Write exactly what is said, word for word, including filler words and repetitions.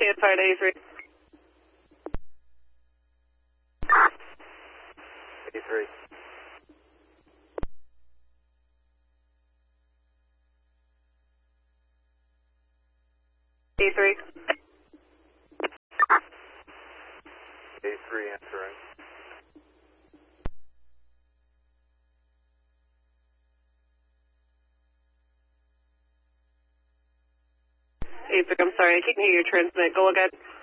Stand fire to A three. A three. A three. A three answering. A three, I'm sorry, I can't hear your transmit. Go again.